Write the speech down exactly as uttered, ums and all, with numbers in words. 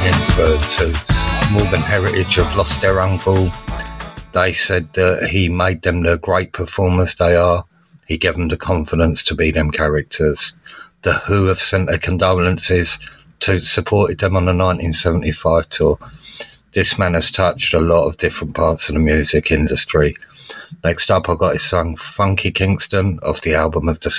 singing for Toots. Morgan Heritage have lost their uncle. They said that he made them the great performers they are. He gave them the confidence to be them characters. The Who have sent their condolences. Toots supported them on the nineteen seventy-five tour. This man has touched a lot of different parts of the music industry. Next up, I got his song Funky Kingston off the album of the